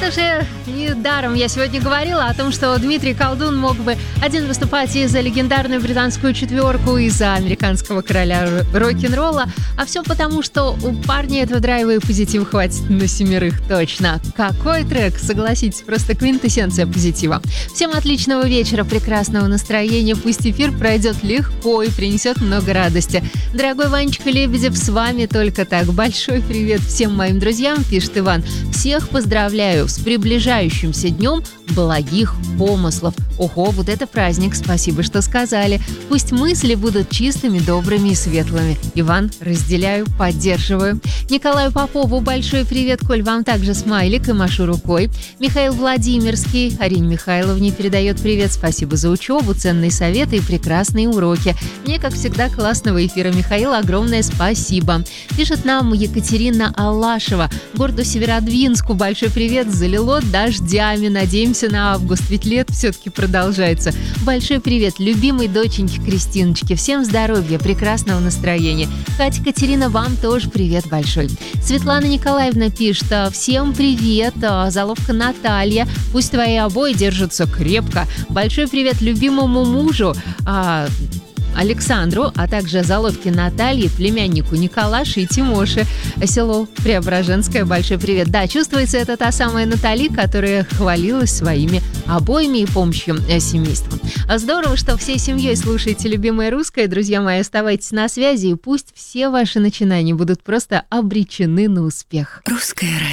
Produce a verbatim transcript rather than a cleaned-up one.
что же, недаром я сегодня говорила о том, что Дмитрий Колдун мог бы один выступать и за легендарную британскую четверку, и за американского короля рок-н-ролла. А все потому, что у парня этого драйва и позитива хватит на семерых точно. Какой трек, согласитесь, просто квинтэссенция позитива. Всем отличного вечера, прекрасного настроения. Пусть эфир пройдет легко и принесет много радости. Дорогой Ванечка Лебедев, с вами только так. Большой привет всем моим друзьям, пишет Иван. Всех поздравляю с приближающимся днем благих помыслов. Ого, вот это праздник, спасибо, что сказали. Пусть мысли будут чистыми, добрыми и светлыми. Иван, разделяю, поддерживаю. Николаю Попову большой привет, Коль, вам также смайлик и машу рукой. Михаил Владимирский Арине Михайловне передает привет, спасибо за учебу, ценные советы и прекрасные уроки. Мне, как всегда, классного эфира, Михаил, огромное спасибо. Пишет нам Екатерина Алашева. Городу Северодвинску большой привет, залило дождями, надеемся на август, ведь лет все-таки продолжается. Большой привет любимой доченьке Кристиночке, всем здоровья, прекрасного настроения. Катя, Катерина, вам тоже привет большой. Светлана Николаевна пишет, всем привет, заловка Наталья, пусть твои обои держатся крепко. Большой привет любимому мужу, а, Александру, а также заловке Наталье, племяннику Николаше и Тимоше. Село Преображенское, большой привет. Да, чувствуется, это та самая Натали, которая хвалилась своими обоями и помощью семейства. Здорово, что всей семьей слушаете любимое русское. Друзья мои, оставайтесь на связи, и пусть все ваши начинания будут просто обречены на успех. Русское радио.